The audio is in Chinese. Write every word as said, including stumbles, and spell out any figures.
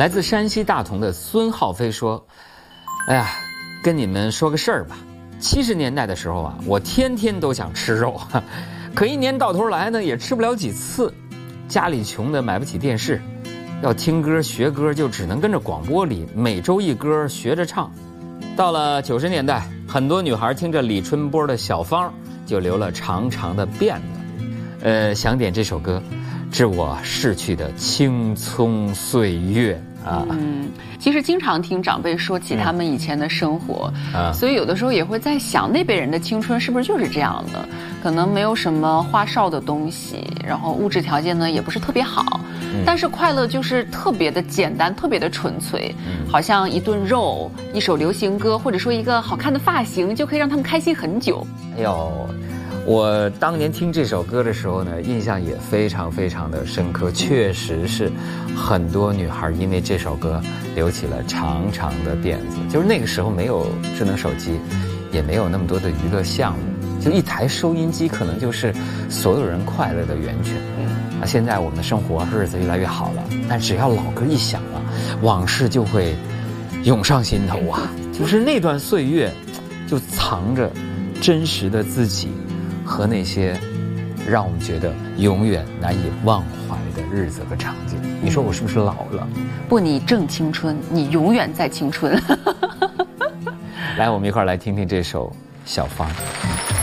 来自山西大同的孙浩飞说：“哎呀，跟你们说个事儿吧。七十年代的时候啊，我天天都想吃肉，可一年到头来呢，也吃不了几次。家里穷的买不起电视，要听歌学歌就只能跟着广播里每周一歌学着唱。到了九十年代，很多女孩听着李春波的小芳，就留了长长的辫子。呃，想点这首歌，致我逝去的青葱岁月。”啊， 嗯，其实经常听长辈说起他们以前的生活， 啊， 所以有的时候也会在想，那辈人的青春是不是就是这样的？可能没有什么花哨的东西，然后物质条件呢也不是特别好，嗯、但是快乐就是特别的简单，特别的纯粹，嗯、好像一顿肉、一首流行歌，或者说一个好看的发型，就可以让他们开心很久。 哎呦。我当年听这首歌的时候呢，印象也非常非常的深刻，确实是很多女孩因为这首歌留起了长长的辫子。就是那个时候没有智能手机，也没有那么多的娱乐项目，就一台收音机可能就是所有人快乐的源泉。啊，现在我们的生活日子越来越好了，但只要老歌一响了，往事就会涌上心头啊！就是那段岁月，就藏着真实的自己。和那些让我们觉得永远难以忘怀的日子和场景，你说我是不是老了？ 不，你正青春，你永远在青春。 来，我们一块儿来听听这首《小芳》。